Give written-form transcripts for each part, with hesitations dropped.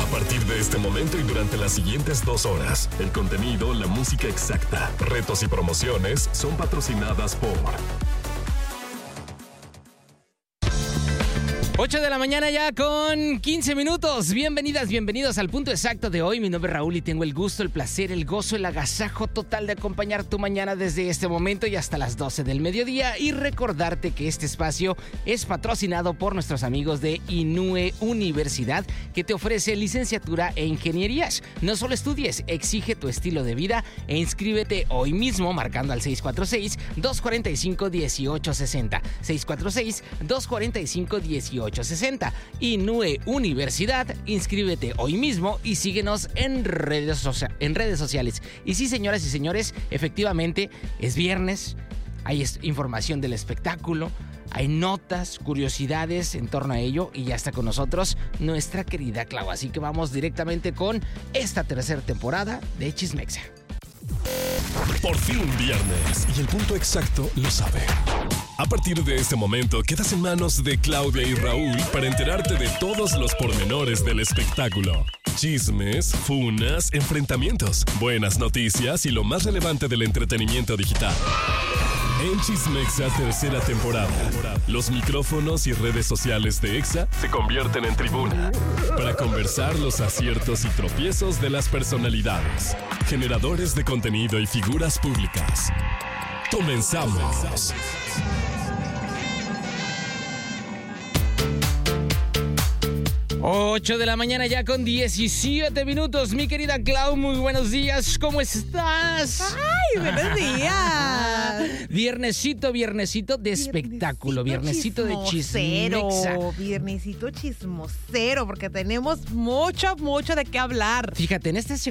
partir de este momento y durante las siguientes 2 horas, el contenido, la música exacta, retos y promociones son patrocinadas por 8 de la mañana ya con 15 minutos. Bienvenidas, bienvenidos al punto exacto de hoy. Mi nombre es Raúl y tengo el gusto, el placer, el gozo, el agasajo total de acompañar tu mañana desde este momento y hasta las 12 del mediodía. Y recordarte que este espacio es patrocinado por nuestros amigos de Inúe Universidad, que te ofrece licenciatura e ingenierías. No solo estudies, exige tu estilo de vida e inscríbete hoy mismo marcando al 646-245-1860. 646-245-1860. Inúe Universidad, inscríbete hoy mismo y síguenos en redes sociales. Y sí, señoras y señores, efectivamente es viernes, hay información del espectáculo, hay notas, curiosidades en torno a ello y ya está con nosotros nuestra querida Clau. Así que vamos directamente con esta tercera temporada de Chismexa. Por fin viernes y el punto exacto lo sabe. A partir de este momento quedas en manos de Claudia y Raúl para enterarte de todos los pormenores del espectáculo. Chismes, funas, enfrentamientos, buenas noticias y lo más relevante del entretenimiento digital. En Chismexa tercera temporada, los micrófonos y redes sociales de Exa se convierten en tribuna para conversar los aciertos y tropiezos de las personalidades, generadores de contenido y figuras públicas. ¡Comenzamos! 8 de la mañana ya con 17 minutos. Mi querida Clau, muy buenos días. ¿Cómo estás? ¡Ay, buenos días! Viernesito de espectáculo. Viernesito de Chismexa. Viernesito chismosero, porque tenemos mucho de qué hablar. Fíjate, en esta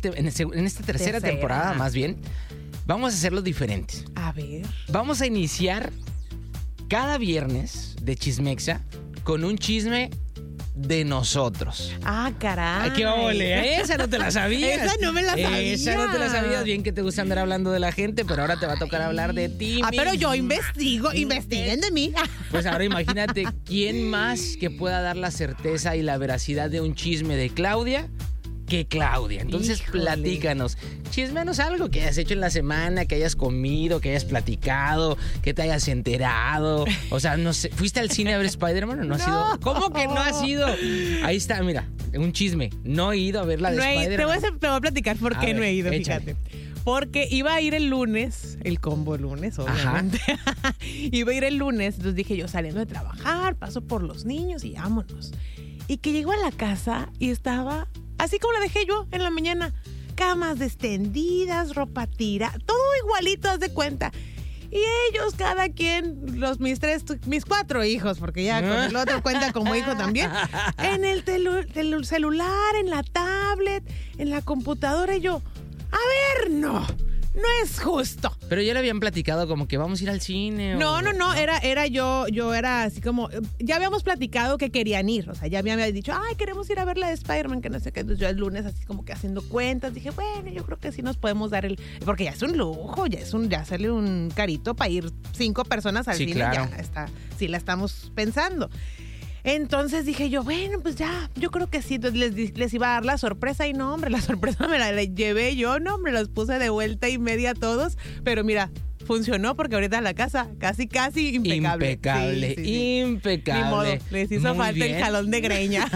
tercera temporada, más bien, vamos a hacerlo diferente. A ver. Vamos a iniciar cada viernes de Chismexa con un chisme de nosotros. Ah, caray. ¡Qué ole! Esa no te la sabías. Esa no me la sabía. Esa no te la sabías. Bien que te gusta andar hablando de la gente, pero ahora te va a tocar hablar de ti. Pero yo investiguen de mí. Pues ahora imagínate, ¿quién más que pueda dar la certeza y la veracidad de un chisme de Claudia que Claudia? Entonces, platícanos. Chismeanos algo que hayas hecho en la semana, que hayas comido, que hayas platicado, que te hayas enterado. O sea, no sé, ¿fuiste al cine a ver Spider-Man o no has ido? ¿Cómo que no has ido? Ahí está, mira, un chisme. No he ido a ver la de Spider-Man. Te voy a platicar por qué no he ido, échale. Fíjate. Porque iba a ir el lunes, el combo lunes, obviamente. Iba a ir el lunes, entonces dije yo, saliendo de trabajar, paso por los niños y vámonos. Y que llego a la casa y estaba así como la dejé yo en la mañana. Camas extendidas, ropa tirada, todo igualito, haz de cuenta. Y ellos, cada quien, mis 4 hijos, porque ya con el otro cuenta como hijo también, en el celular, en la tablet, en la computadora. Y yo, a ver, no es justo. Pero ya le habían platicado como que vamos a ir al cine. No. Era yo era así como, ya habíamos platicado que querían ir. O sea, ya me habían dicho, ay, queremos ir a ver la de Spider-Man, que no sé qué. Entonces yo el lunes así como que haciendo cuentas, dije, bueno, yo creo que sí nos podemos dar porque ya es un lujo, ya sale un carito para ir 5 personas al cine. Claro. Ya está, sí la estamos pensando. Entonces dije yo, bueno, pues ya, yo creo que sí. Entonces les iba a dar la sorpresa y no, hombre, la sorpresa me la llevé yo, no, hombre, los puse de vuelta y media a todos. Pero mira, funcionó porque ahorita en la casa casi impecable. Impecable. Ni modo, les hizo muy falta bien. el jalón de greña.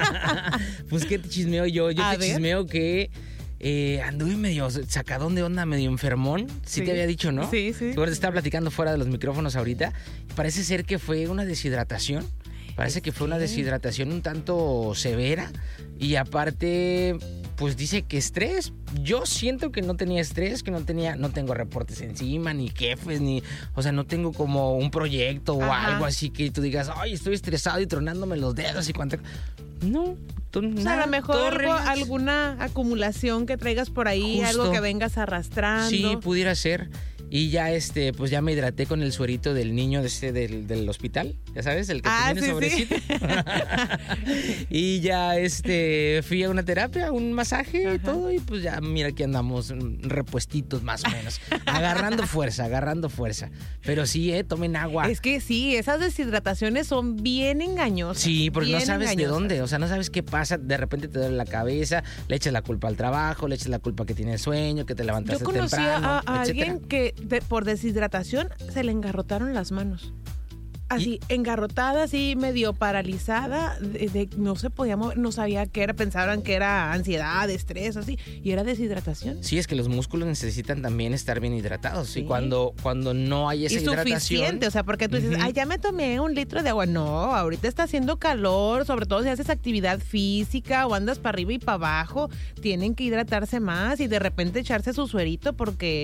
Pues qué te chismeo yo. Yo te chismeo que anduve medio sacadón de onda, medio enfermón. Sí te había dicho, ¿no? Sí. Te estaba platicando fuera de los micrófonos ahorita. Parece ser que fue una deshidratación. Parece que fue una deshidratación un tanto severa y aparte, pues dice que estrés. Yo siento que no tenía estrés, que no tengo reportes encima, ni jefes, o sea, no tengo como un proyecto o algo así que tú digas, ay, estoy estresado y tronándome los dedos y cuánto. No, o sea, a lo mejor alguna acumulación que traigas por ahí, justo, algo que vengas arrastrando. Sí, pudiera ser. Y ya pues ya me hidraté con el suerito del niño del hospital, ya sabes, el que tiene sobrecito. Sí. Y ya fui a una terapia, un masaje y todo, y pues ya mira que andamos repuestitos más o menos, agarrando fuerza. Pero sí, tomen agua. Es que sí, esas deshidrataciones son bien engañosas. Sí, porque no sabes de dónde, o sea, no sabes qué pasa, de repente te duele la cabeza, le echas la culpa al trabajo, le echas la culpa que tienes sueño, que te levantaste temprano. Yo conocí a alguien que por deshidratación se le engarrotaron las manos. Así, engarrotada, así medio paralizada, no se podía mover, no sabía qué era, pensaban que era ansiedad, estrés, así, y era deshidratación. Sí, es que los músculos necesitan también estar bien hidratados, sí. Y cuando no hay esa hidratación... Es suficiente, o sea, porque tú dices, ya me tomé 1 litro de agua. No, ahorita está haciendo calor, sobre todo si haces actividad física o andas para arriba y para abajo, tienen que hidratarse más y de repente echarse su suerito porque